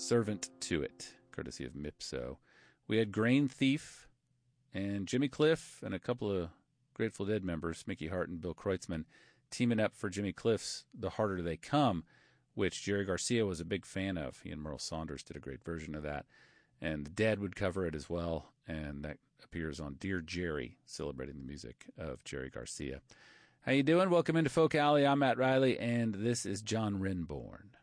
Servant to It, courtesy of Mipso. We had Grain Thief and Jimmy Cliff and a couple of Grateful Dead members, Mickey Hart and Bill Kreutzmann, teaming up for Jimmy Cliff's The Harder They Come, which Jerry Garcia was a big fan of. He and Merle Saunders did a great version of that. And the Dead would cover it as well, and that appears on Dear Jerry, celebrating the music of Jerry Garcia. How you doing? Welcome into Folk Alley. I'm Matt Riley, and this is John Renbourn.